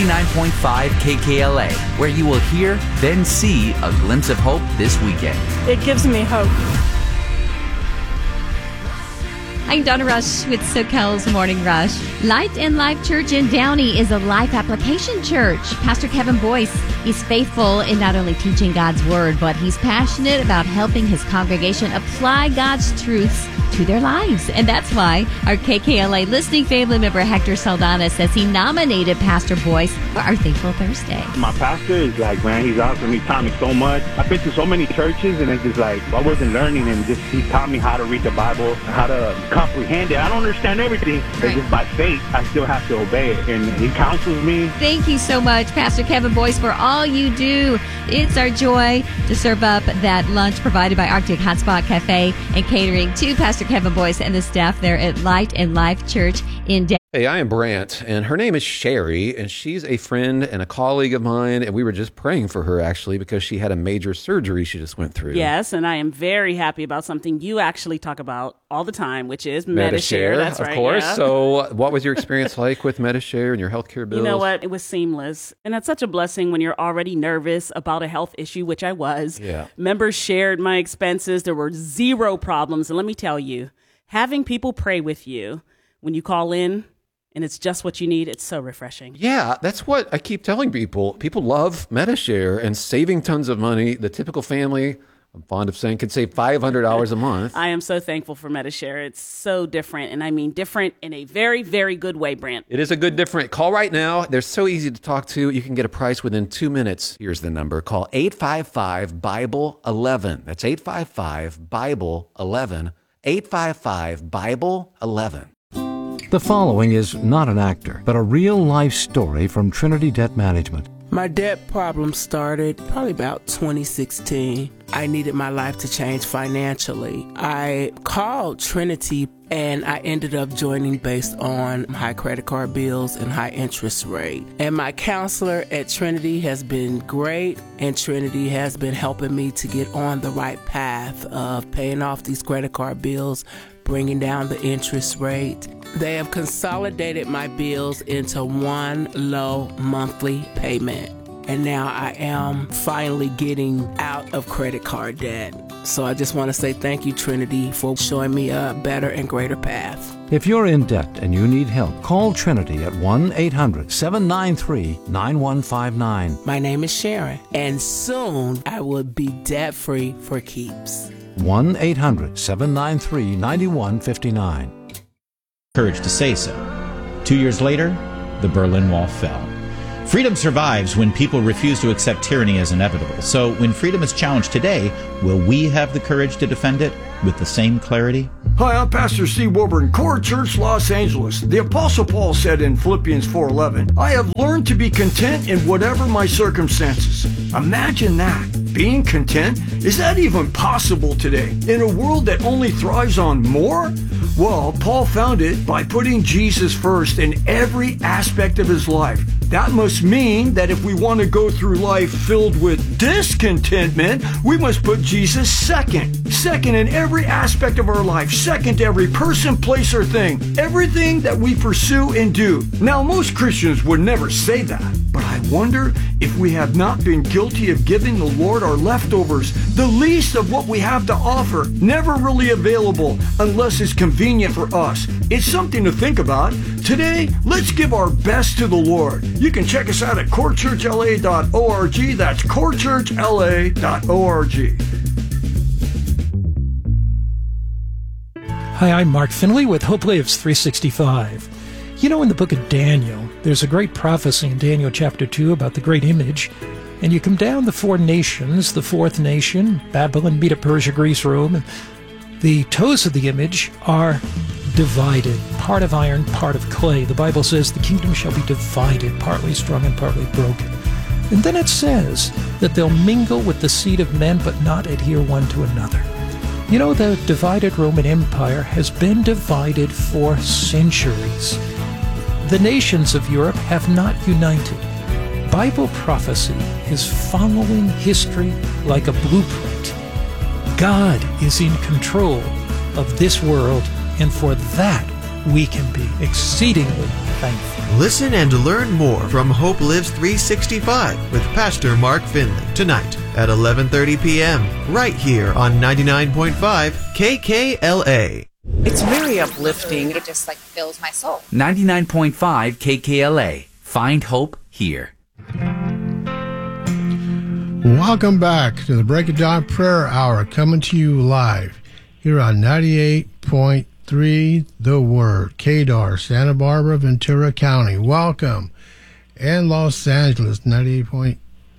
99.5 KKLA, where you will hear, then see a glimpse of hope this weekend. It gives me hope. I'm Donna Rush with SoCal's Morning Rush. Light and Life Church in Downey is a life application church. Pastor Kevin Boyce, he's faithful in not only teaching God's Word, but he's passionate about helping his congregation apply God's truths to their lives. And that's why our KKLA listening family member Hector Saldana says he nominated Pastor Boyce for our Thankful Thursday. My pastor is like, man, he's awesome. He taught me so much. I've been to so many churches, and it's just like, I wasn't learning, and just he taught me how to read the Bible, how to comprehend it. I don't understand everything, but just by faith, I still have to obey it, and he counsels me. Thank you so much, Pastor Kevin Boyce, for all you do. It's our joy to serve up that lunch provided by Arctic Hotspot Cafe and catering to Pastor Kevin Boyce and the staff there at Light and Life Church in Denver. Hey, I am Brant, and her name is Sherry, and she's a friend and a colleague of mine, and we were just praying for her, actually, because she had a major surgery she just went through. Yes, and I am very happy about something you actually talk about all the time, which is Medi-Share. That's right. Of course. Yeah. So what was your experience like with Medi-Share and your healthcare bills? You know what? It was seamless. And that's such a blessing when you're already nervous about a health issue, which I was. Yeah. Members shared my expenses. There were zero problems. And let me tell you, having people pray with you when you call in, and it's just what you need, it's so refreshing. Yeah, that's what I keep telling people. People love Medi-Share and saving tons of money. The typical family, I'm fond of saying, could save $500 a month. I am so thankful for Medi-Share. It's so different, and I mean different in a very, very good way, Brant. It is a good different. Call right now. They're so easy to talk to. You can get a price within 2 minutes. Here's the number. Call 855-BIBLE-11. That's 855-BIBLE-11. 855-BIBLE-11. The following is not an actor, but a real-life story from Trinity Debt Management. My debt problem started probably about 2016. I needed my life to change financially. I called Trinity, and I ended up joining based on high credit card bills and high interest rate. And my counselor at Trinity has been great, and Trinity has been helping me to get on the right path of paying off these credit card bills, bringing down the interest rate. They have consolidated my bills into one low monthly payment. And now I am finally getting out of credit card debt. So I just want to say thank you, Trinity, for showing me a better and greater path. If you're in debt and you need help, call Trinity at 1-800-793-9159. My name is Sharon, and soon I will be debt-free for keeps. 1-800-793-9159. Courage to say so. 2 years later, the Berlin Wall fell. Freedom survives when people refuse to accept tyranny as inevitable. So when freedom is challenged today, will we have the courage to defend it with the same clarity? Hi, I'm Pastor Steve Wilburn, Core Church, Los Angeles. The Apostle Paul said in Philippians 4:11, I have learned to be content in whatever my circumstances. Imagine that. Being content? Is that even possible today? In a world that only thrives on more? Well, Paul found it by putting Jesus first in every aspect of his life. That must mean that if we want to go through life filled with discontentment, we must put Jesus second. Second in every aspect of our life. Second to every person, place, or thing. Everything that we pursue and do. Now, most Christians would never say that, but I wonder if we have not been guilty of giving the Lord our leftovers, the least of what we have to offer, never really available unless it's convenient for us. It's something to think about. Today, let's give our best to the Lord. You can check us out at corechurchla.org. That's corechurchla.org. Hi, I'm Mark Finley with Hope Lives 365. You know, in the book of Daniel, there's a great prophecy in Daniel chapter 2 about the great image. And you come down the four nations, the fourth nation, Babylon, Medo, Persia, Greece, Rome, and the toes of the image are divided, part of iron, part of clay. The Bible says the kingdom shall be divided, partly strong and partly broken. And then it says that they'll mingle with the seed of men, but not adhere one to another. You know, the divided Roman Empire has been divided for centuries. The nations of Europe have not united. Bible prophecy is following history like a blueprint. God is in control of this world, and for that we can be exceedingly thankful. Listen and learn more from Hope Lives 365 with Pastor Mark Finley tonight at 11:30 p.m. right here on 99.5 KKLA. It's very uplifting. It just fills my soul. 99.5 KKLA. Find hope here. Welcome back to the Break of Dawn Prayer Hour, coming to you live here on 98.3 The Word, KDAR, Santa Barbara, Ventura County. Welcome. And Los Angeles, 98.3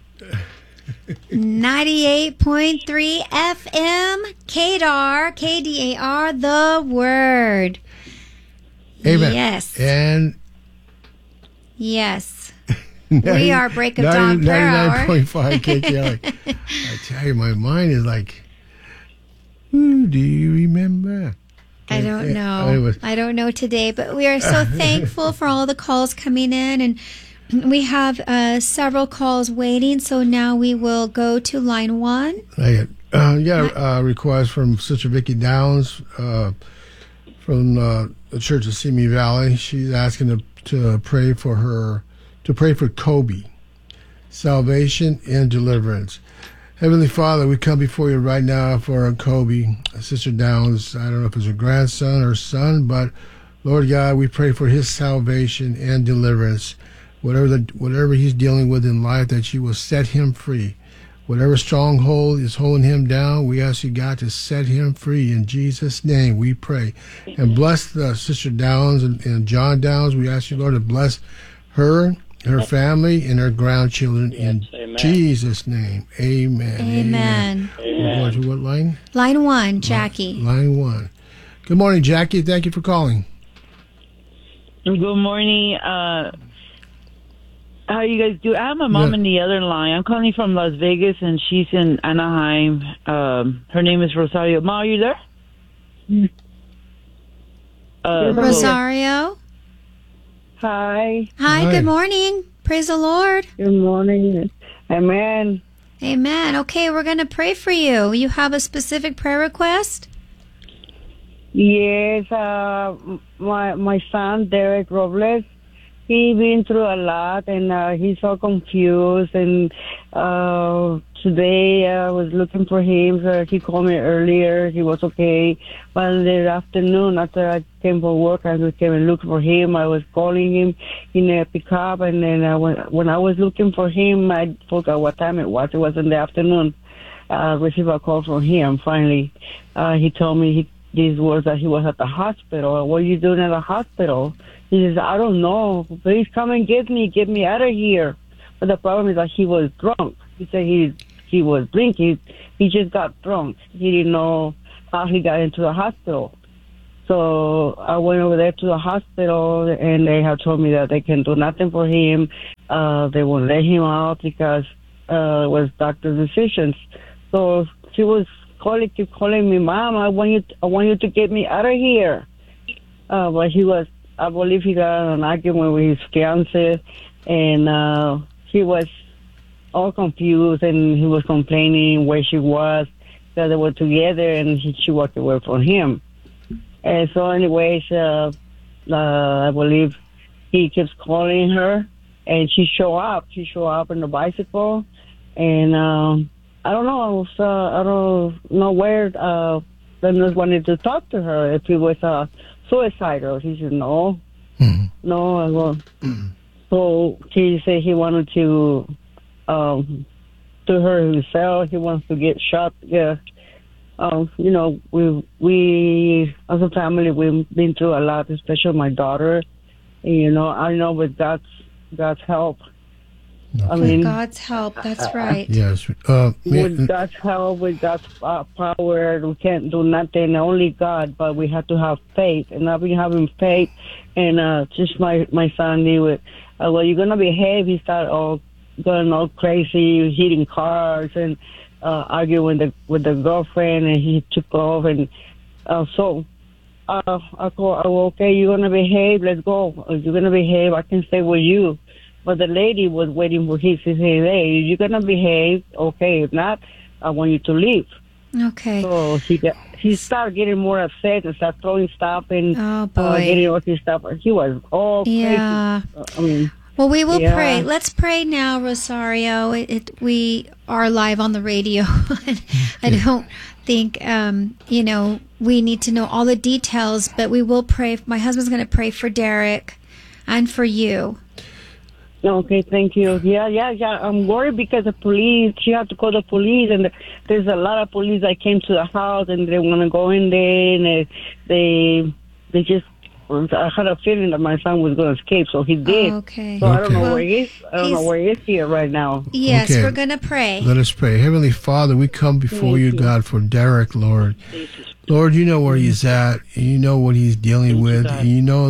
FM, KDAR, KDAR, The Word. Amen. Yes. And yes. We are Break of Dawn Prayer Hour. 99.5 KKLA. I tell you, my mind is like, do you remember? I don't know. Anyways. I don't know today, but we are so thankful for all the calls coming in, and we have several calls waiting, so now we will go to line 1. I got a request from Sister Vicki Downs from the Church of Simi Valley. She's asking to pray for her, to pray for Kobe, salvation and deliverance. Heavenly Father, we come before you right now for Kobe, Sister Downs. I don't know if it's her grandson or son, but Lord God, we pray for his salvation and deliverance. Whatever he's dealing with in life, that you will set him free. Whatever stronghold is holding him down, we ask you, God, to set him free. In Jesus' name, we pray. And bless Sister Downs and John Downs. We ask you, Lord, to bless her family, and her grandchildren. In Jesus' name, amen. Amen. We're going to what line? Line 1, Jackie. Line 1. Good morning, Jackie. Thank you for calling. Good morning. How you guys do? I have my mom in the other line. I'm calling from Las Vegas, and she's in Anaheim. Her name is Rosario. Ma, are you there? Rosario? Hi. Hi, good morning. Praise the Lord. Good morning. Amen. Amen. Okay, we're going to pray for you. You have a specific prayer request? Yes, my son, Derek Robles, he's been through a lot, and he's so confused, and today I was looking for him, so he called me earlier, he was okay, but in the afternoon, after I came from work, I came and looked for him. I was calling him in a pickup, and then when I was looking for him, I forgot what time it was in the afternoon. I received a call from him, finally. He told me these words, that he was at the hospital. What are you doing at the hospital? He says, I don't know. Please come and get me out of here. But the problem is that he was drunk. He said he was drinking. He just got drunk. He didn't know how he got into the hospital. So I went over there to the hospital, and they have told me that they can do nothing for him. They won't let him out because it was doctor's decisions. So she was keep calling me, Mom, I want you to get me out of here. But I believe he got an argument with his fiance, and he was all confused, and he was complaining where she was, that they were together, and she walked away from him. And so anyways, I believe he keeps calling her, and she show up. She show up on the bicycle, and I don't know. I don't know where the nurse wanted to talk to her, if it was suicidal. He said no. Mm-hmm. No, I won't. Mm-hmm. So he said he wanted to hurt himself. He wants to get shot. Yeah. We as a family, we've been through a lot, especially my daughter. And, I know with God's help. Okay. I mean, God's help, that's right. Yes. With God's help, with God's power, we can't do nothing, only God, but we have to have faith. And I've been having faith, and just my son knew it. Well, you're going to behave. He started going all crazy, hitting cars, and arguing with the girlfriend, and he took off. And I called, okay, you're going to behave, let's go. If you're going to behave, I can stay with you. But the lady was waiting for him. She said, hey, you're going to behave. Okay, if not, I want you to leave. Okay. So he started getting more upset and started throwing stuff and getting all his stuff. He was all crazy. I mean, well, we will pray. Let's pray now, Rosario. We are live on the radio. I don't think, we need to know all the details, but we will pray. My husband's going to pray for Derek and for you. Okay, thank you. Yeah. I'm worried because the police, she had to call the police, and there's a lot of police that came to the house, and they want to go in there, and they just, I had a feeling that my son was going to escape, so he did. Okay. So I don't know where he is. I don't know where he is here right now. Yes, we're going to pray. Let us pray. Heavenly Father, we come before you, God, for Derek, Lord. Lord, you know where he's at, and you know what he's dealing with, and you know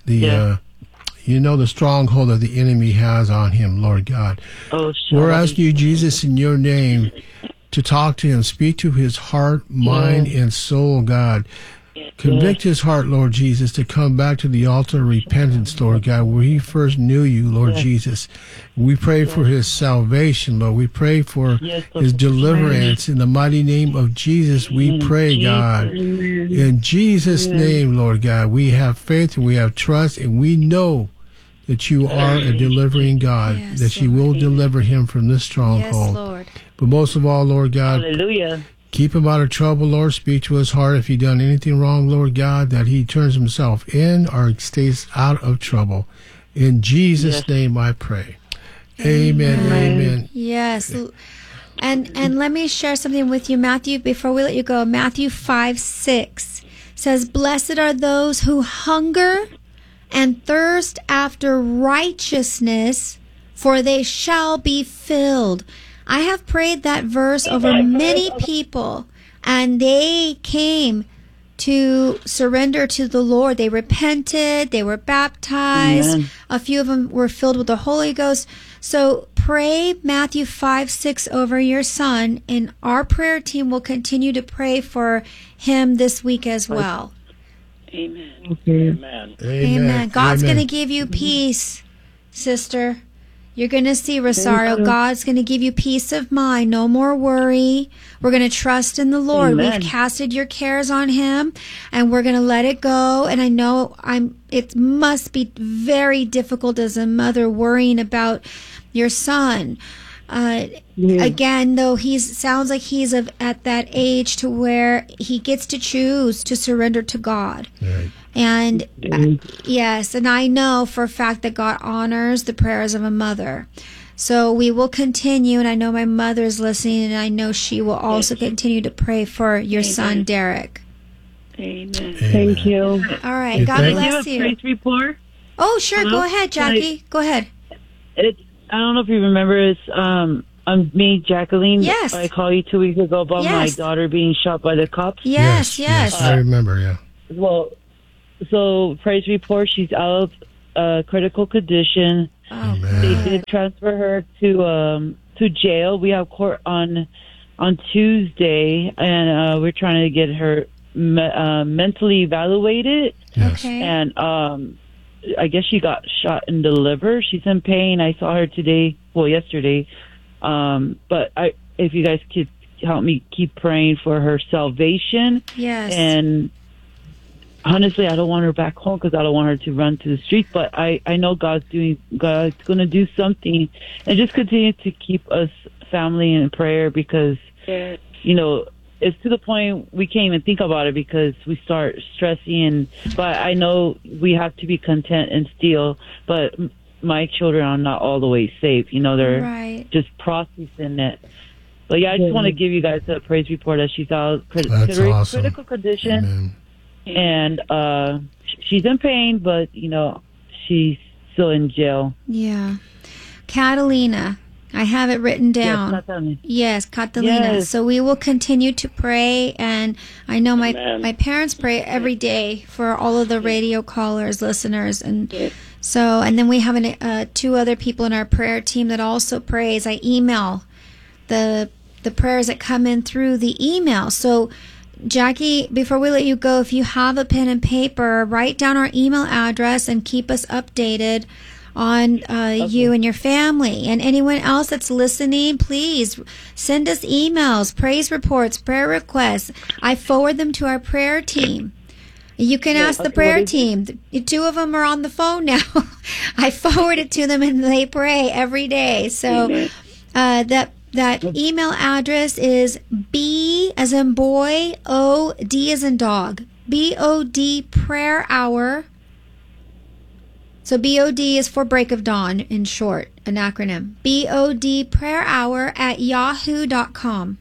you know the stronghold that the enemy has on him, Lord God. We're asking you, Jesus, in your name, to talk to him, speak to his heart, mind, and soul, God. Convict his heart, Lord Jesus, to come back to the altar of repentance, Lord God, where he first knew you, Lord Jesus. We pray for his salvation, Lord. We pray for his deliverance. In the mighty name of Jesus, we pray, God. In Jesus' name, Lord God, we have faith and we have trust, and we know that you are a delivering God, that you will deliver him from this stronghold. Yes, Lord. But most of all, Lord God, hallelujah. Keep him out of trouble, Lord. Speak to his heart if he done anything wrong, Lord God, that he turns himself in or stays out of trouble. In Jesus' name I pray. Amen. Amen. Yes. And let me share something with you, Matthew, before we let you go. Matthew 5:6 says, "Blessed are those who hunger and thirst after righteousness, for they shall be filled." I have prayed that verse over many people, and they came to surrender to the Lord. They repented, they were baptized. Amen. A few of them were filled with the Holy Ghost. So pray Matthew 5:6 over your son, and our prayer team will continue to pray for him this week as well. Amen. Amen. Amen. God's going to give you peace, sister. You're going to see, Rosario, God's going to give you peace of mind. No more worry. We're going to trust in the Lord. Amen. We've casted your cares on him, and we're going to let it go. And I know it must be very difficult as a mother worrying about your son. Again, though, sounds like he's at that age to where he gets to choose to surrender to God. Right. And yes, and I know for a fact that God honors the prayers of a mother. So we will continue, and I know my mother is listening, and I know she will also continue to pray for your son, Derek. Amen. Thank you. All right. God bless you. Praise report? Oh, sure. Hello? Go ahead, Jackie. Go ahead. I don't know if you remember, it's I'm me, Jacqueline. Yes. I called you 2 weeks ago about my daughter being shot by the cops. Yes. I remember, yeah. Well, so praise report, she's out of critical condition. Oh, they did transfer her to jail. We have court on Tuesday, and we're trying to get her mentally evaluated. Yes. Okay. And I guess she got shot in the liver. She's in pain. I saw her yesterday. But if you guys could help me keep praying for her salvation. Yes. And honestly, I don't want her back home because I don't want her to run to the streets. But I know God's going to do something, and just continue to keep us family in prayer because, it's to the point we can't even think about it because we start stressing. But I know we have to be content and still. But my children are not all the way safe. They're just processing it. But yeah, I just want to give you guys a praise report that she's out critical condition. Amen. And she's in pain, but she's still in jail. Yeah. Catalina, I have it written down. Yes, Catalina. Yes. So we will continue to pray, and I know my parents pray every day for all of the radio callers, listeners, and so, and then we have two other people in our prayer team that also prays. I email the prayers that come in through the email. So, Jackie, before we let you go, if you have a pen and paper, write down our email address and keep us updated on you and your family. And anyone else that's listening, please send us emails, praise reports, prayer requests. I forward them to our prayer team. You can ask the prayer team. The two of them are on the phone now. I forward it to them and they pray every day. So that email address is B as in boy, O, D as in dog. BOD prayer hour. So BOD is for break of dawn in short, an acronym. BOD prayer hour at yahoo.com.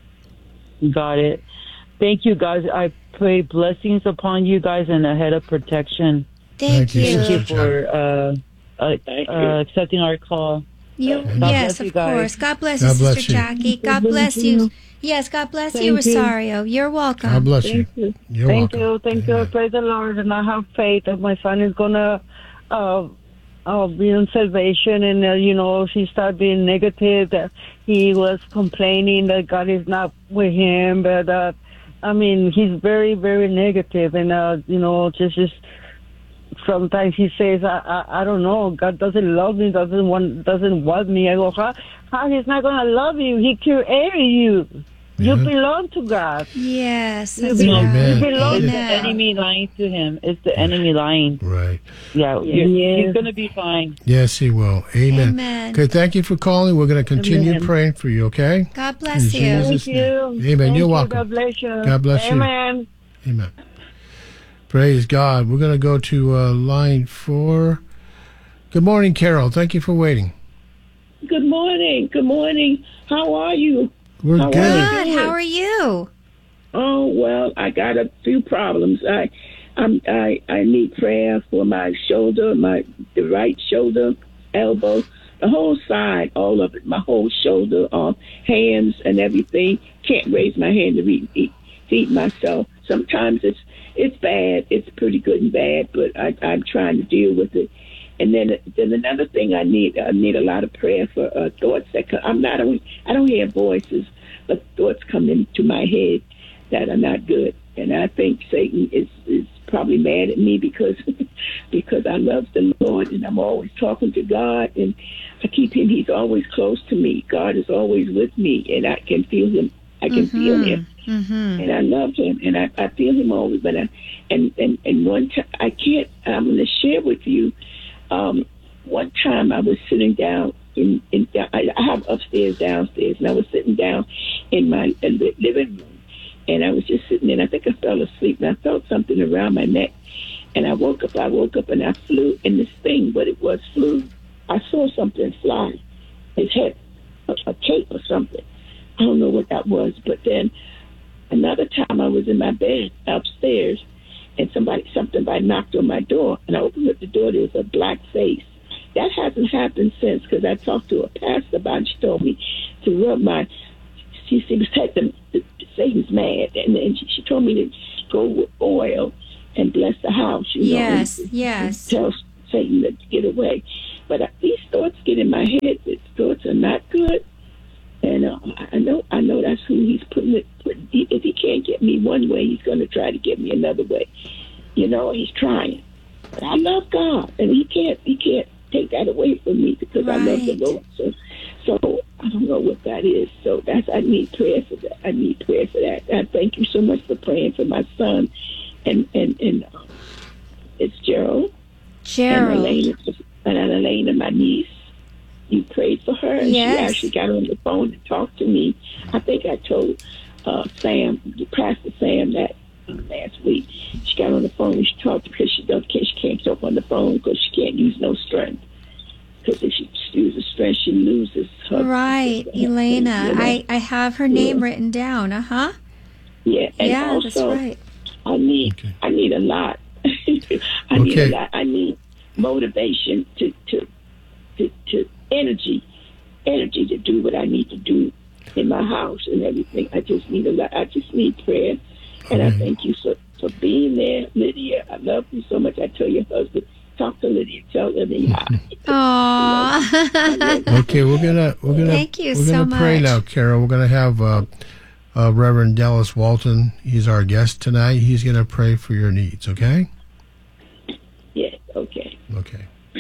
Got it. Thank you, guys. I pray blessings upon you guys and a head of protection. Thank you. Thank you for accepting our call. Yes, of course. God bless you, Sister Jackie. God bless you. Yes, God bless you, Rosario. You're welcome. God bless you. You're welcome. Thank you. Praise the Lord. And I have faith that my son is going to be in salvation. And, he started being negative, that he was complaining that God is not with him. But, he's very, very negative. And, just sometimes he says, I don't know, God doesn't love me, doesn't want me. I go, how he's not going to love you? He created you. You belong to God. Yes. You belong to the enemy lying to him. It's the enemy lying. Right. Yeah. He's going to be fine. Yes, he will. Amen. Okay, thank you for calling. We're going to continue praying for you, okay? God bless you. Thank you. Amen. You're welcome. God bless you. God bless you. Amen. Amen. Praise God. We're going to go to line 4. Good morning, Carol. Thank you for waiting. Good morning. Good morning. How are you? We're good. Good. How are you? Oh, well, I got a few problems. I need prayer for my shoulder, the right shoulder, elbow, the whole side, all of it, my whole shoulder, hands and everything. Can't raise my hand to feed myself. Sometimes it's bad. It's pretty good and bad, but I'm trying to deal with it. And then another thing I need a lot of prayer for thoughts that come. I don't hear voices, but thoughts come into my head that are not good. And I think Satan is probably mad at me because I love the Lord and I'm always talking to God and I keep him. He's always close to me. God is always with me and I can feel him. I can feel him. Mm-hmm. And I love him, and I feel him always. But and one time I'm going to share with you. One time I was sitting down I have upstairs, downstairs, and I was sitting down in my living room, and I was just sitting there. And I think I fell asleep, and I felt something around my neck, and I woke up, and I flew in this thing, but it was flew. I saw something fly. It had a cape or something. I don't know what that was, but then another time I was in my bed upstairs, and somebody knocked on my door, and I opened up the door. There was a black face. That hasn't happened since, because I talked to a pastor about it. She told me to rub she was telling Satan's mad, and then she told me to go with oil and bless the house. Yes. Tell Satan to get away. But these thoughts get in my head. These thoughts are not good. And I know that's who he's putting it. If he can't get me one way, he's going to try to get me another way. He's trying. But I love God, and he can't take that away from me because I love the Lord. So I don't know what that is. So I need prayer for that. I thank you so much for praying for my son, and it's Gerald. And Elena, my niece. You prayed for her, and she actually got on the phone and talked to me. I think I told Pastor Sam that last week. She got on the phone and she talked because she can't talk on the phone because she can't use no strength. Because if she uses strength, she loses her. Right, Elena. I have her name written down. Yeah, and also, that's right. I need a lot. I need a lot. I need motivation to energy to do what I need to do in my house and everything. I just need a lot. I just need prayer. And I thank you for being there, Lydia. I love you so much. I tell your husband, talk to Lydia. Tell Lydia hi. Aww. Okay, we're gonna thank you we're gonna pray now, Carol. We're gonna have Reverend Dallas Walton. He's our guest tonight. He's gonna pray for your needs. Okay. Yes. Okay. Okay.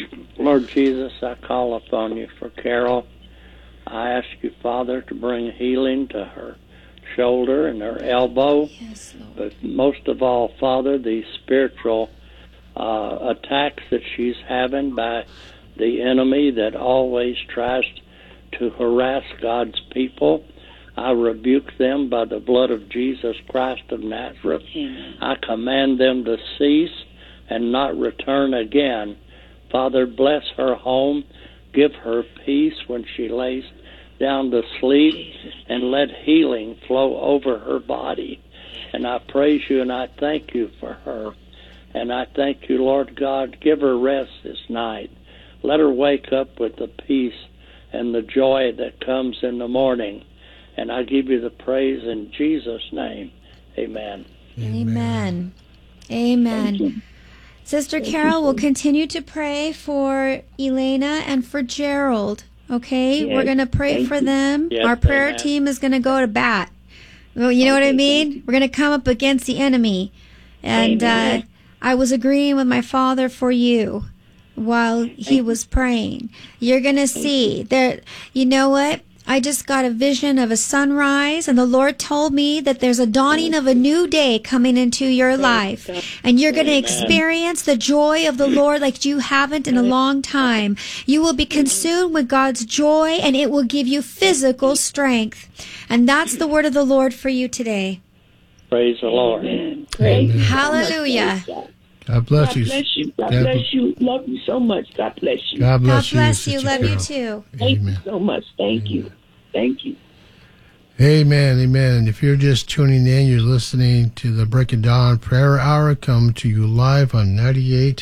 Lord Jesus, I call upon you for Carol. I ask you, Father, to bring healing to her shoulder and her elbow. Yes, Lord. But most of all, Father, these spiritual attacks that she's having by the enemy that always tries to harass God's people, I rebuke them by the blood of Jesus Christ of Nazareth. Amen. I command them to cease and not return again. Father, bless her home. Give her peace when she lays down to sleep, and let healing flow over her body. And I praise you and I thank you for her. And I thank you, Lord God. Give her rest this night. Let her wake up with the peace and the joy that comes in the morning. And I give you the praise in Jesus' name. Amen. Amen. Amen. Sister Carol will continue to pray for Elena and for Gerald. Okay? Yes, We're going to pray thank for you. them. Yes, Our prayer amen. team is going to go to bat. Well, you know what I Okay, mean? We're going to come up against the enemy. And Amen. I was agreeing with my father for you while he was praying. You're going to see there. You know what? I just got a vision of a sunrise, and the Lord told me that there's a dawning of a new day coming into your life, and you're going to experience the joy of the Lord like you haven't in a long time. You will be consumed with God's joy, and it will give you physical strength. And that's the word of the Lord for you today. Praise the Lord. Amen. Praise you so much. Hallelujah. Praise God. God bless God you. bless you. God God bless you. Love you so much. God bless you. God God bless bless you. you. Sister Love you Carol. too. Thank Amen. you so much. Thank you. Thank you. Amen, amen. If you're just tuning in, you're listening to the Break of Dawn Prayer Hour, come to you live on 98.3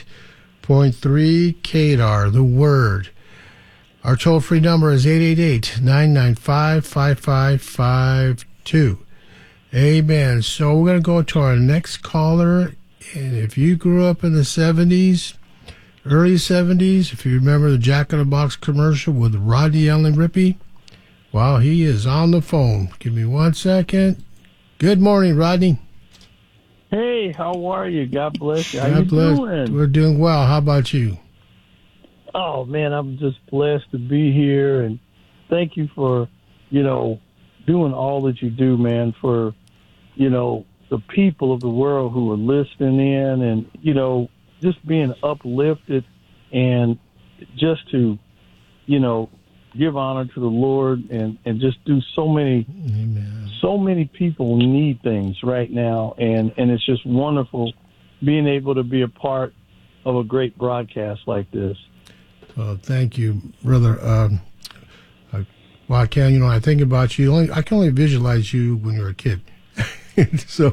KDAR, The Word. Our toll-free number is 888-995-5552. Amen. So we're going to go to our next caller. And if you grew up in the 70s, early 70s, if you remember the Jack in the Box commercial with Rodney Allen Rippey, wow, he is on the phone. Give me 1 second. Good morning, Rodney. Hey, how are you? God bless you. How God you bless. doing? We're doing well. How about you? Oh, man, I'm just blessed to be here, and thank you for, doing all that you do, man, for, the people of the world who are listening in and, just being uplifted and just to, give honor to the Lord and just do so many, so many people need things right now. And it's just wonderful being able to be a part of a great broadcast like this. Well, thank you, brother. Well, I think about you. I can only visualize you when you're a kid. So,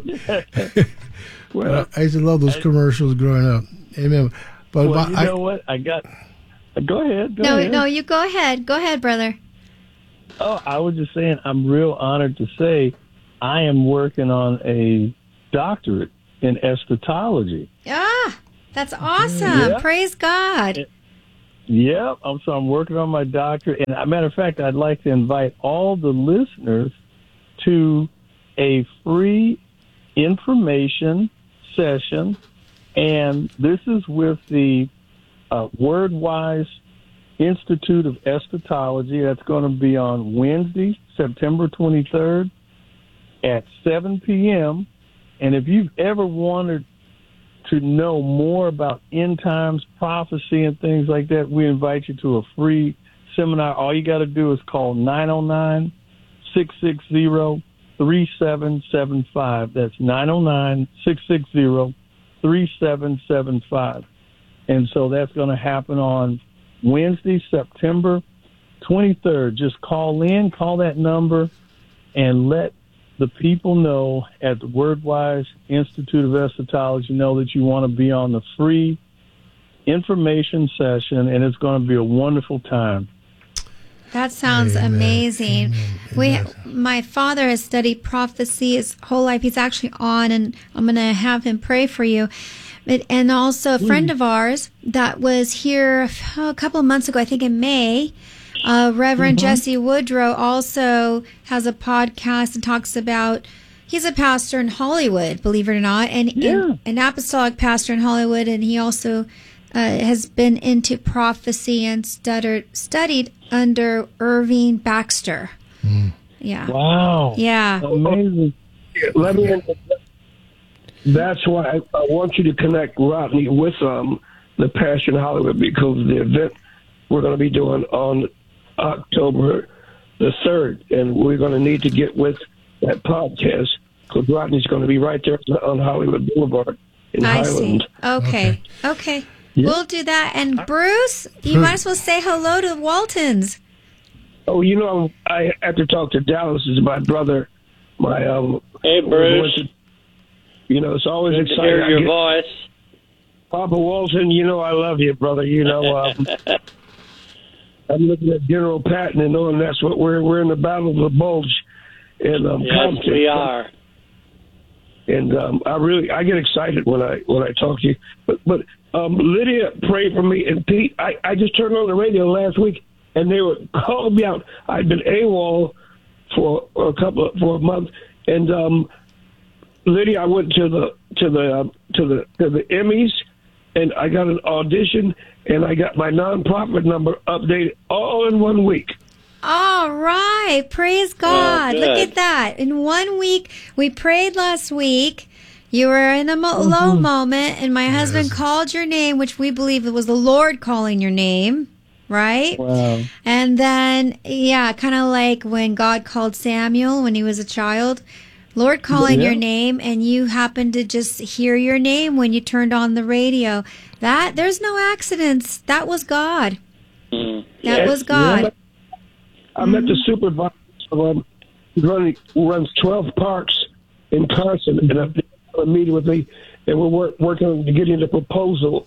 Well, I used to love those commercials growing up. Amen. But well, you know what? Go ahead. No, you go ahead. Go ahead, brother. Oh, I was just saying, I'm real honored to say I am working on a doctorate in eschatology. Ah, that's awesome. Yeah. Praise God. Yep. So I'm working on my doctorate. And as a matter of fact, I'd like to invite all the listeners to a free information session. And this is with the WordWise Institute of Eschatology. That's going to be on Wednesday, September 23rd at 7 p.m. And if you've ever wanted to know more about end times prophecy and things like that, we invite you to a free seminar. All you got to do is call 909-660-3775. That's 909-660-3775. And so that's going to happen on Wednesday, September 23rd. Just call that number, and let the people know at the WordWise Institute of Eschatology know that you want to be on the free information session, and it's going to be a wonderful time. That sounds amazing. My father has studied prophecy his whole life. He's actually on, and I'm going to have him pray for you. And also a friend of ours that was here a couple of months ago, I think in May, Reverend Jesse Woodrow also has a podcast and talks about, he's a pastor in Hollywood, believe it or not, and an apostolic pastor in Hollywood, and he also has been into prophecy and studied under Irving Baxter. Yeah. Wow. Yeah. Amazing. Let me. That's why I want you to connect Rodney with the pastor in Hollywood, because the event we're going to be doing on October the 3rd, and we're going to need to get with that podcast because Rodney's going to be right there on Hollywood Boulevard in Highland. See. Okay. Yeah. We'll do that. And Bruce, you might as well say hello to the Waltons. Oh, I have to talk to Dallas. Is my brother. Hey, Bruce. It's always Good exciting to hear your voice. Papa Walton, I love you, brother. I'm looking at General Patton and knowing that's what we're in the battle of the Bulge. And yes, we are. And I get excited when I talk to you. But Lydia prayed for me, and Pete. I just turned on the radio last week, and they were calling me out. I'd been AWOL for a month, and Lydia, I went to the Emmys, and I got an audition, and I got my nonprofit number updated all in 1 week. All right. Praise God. Look at that. In 1 week, we prayed last week. You were in a low moment, and my husband called your name, which we believe it was the Lord calling your name, right? Wow. And then, kind of like when God called Samuel when he was a child. Lord calling your name, and you happened to just hear your name when you turned on the radio. There's no accidents. That was God. That was God. I met the supervisor. He runs 12 parks in Carson, and I've been a meeting with me, and we're working on getting the proposal.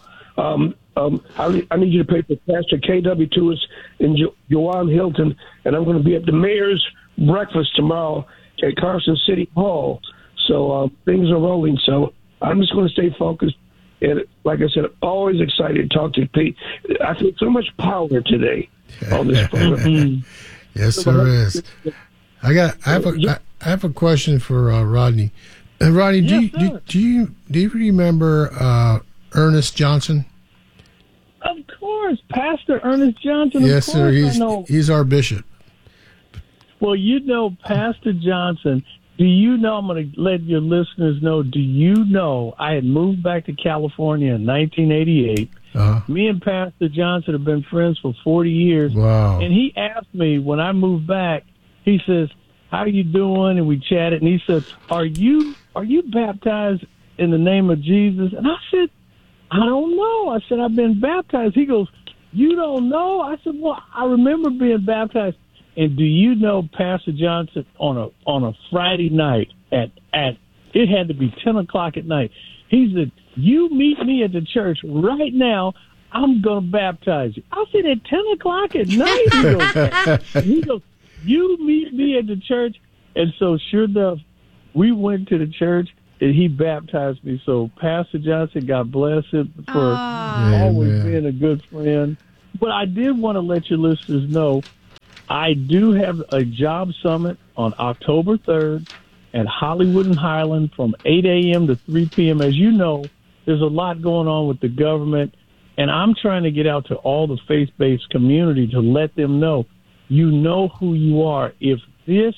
I need you to pay for Pastor KW Tours in Joanne Hilton, and I'm going to be at the mayor's breakfast tomorrow at Carson City Hall. So things are rolling. So I'm just going to stay focused. And like I said, I'm always excited to talk to Pete. I feel so much power today on this program. Yes, there is. I have a question for Rodney. Rodney, do you remember Ernest Johnson? Of course, Pastor Ernest Johnson. Yes, sir. He's our bishop. Well, Pastor Johnson, do you know, I'm going to let your listeners know, do you know I had moved back to California in 1988. Me and Pastor Johnson have been friends for 40 years. Wow. And he asked me when I moved back, he says, how are you doing? And we chatted, and he said, are you baptized in the name of Jesus? And I said, I don't know. I said, I've been baptized. He goes, you don't know? I said, well, I remember being baptized. And do you know Pastor Johnson on a Friday night at it had to be 10 o'clock at night. He said, you meet me at the church right now. I'm going to baptize you. I said, at 10 o'clock at night? He goes, you meet me at the church. And so sure enough, we went to the church and he baptized me. So Pastor Johnson, God bless him for always being a good friend. But I did want to let your listeners know, I do have a job summit on October 3rd at Hollywood and Highland from 8 a.m. to 3 p.m. As you know, there's a lot going on with the government, and I'm trying to get out to all the faith-based community to let them know, you know who you are. If you're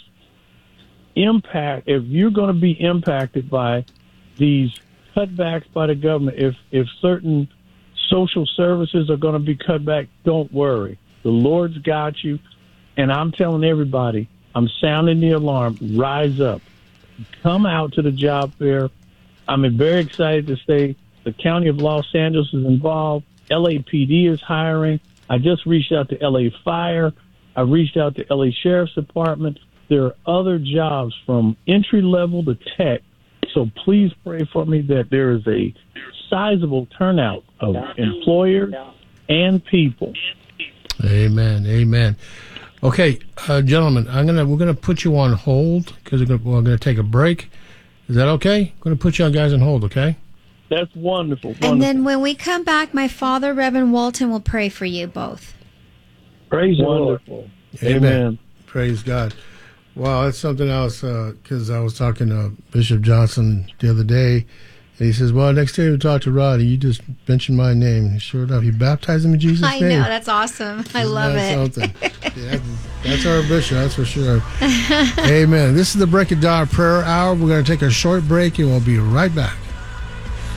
going to be impacted by these cutbacks by the government, if certain social services are going to be cut back, don't worry. The Lord's got you. And I'm telling everybody, I'm sounding the alarm, rise up. Come out to the job fair. I'm very excited to say the County of Los Angeles is involved. LAPD is hiring. I just reached out to LA Fire. I reached out to LA Sheriff's Department. There are other jobs from entry level to tech. So please pray for me that there is a sizable turnout of employers and people. Amen. Amen. Okay, gentlemen, we're gonna put you on hold because we're gonna take a break. Is that okay? I'm gonna put you guys on hold, okay? That's wonderful. And then when we come back, my father, Reverend Walton, will pray for you both. Praise the Lord. Amen. Praise God. Wow, that's something else because I was talking to Bishop Johnson the other day, And he says, well, next time we talk to Roddy, you just mention my name. And sure enough, he baptized him in Jesus' name. I know, that's awesome. I love it. Yeah, that's our bishop, that's for sure. Amen. This is the Break of Dawn Prayer Hour. We're going to take a short break, and we'll be right back.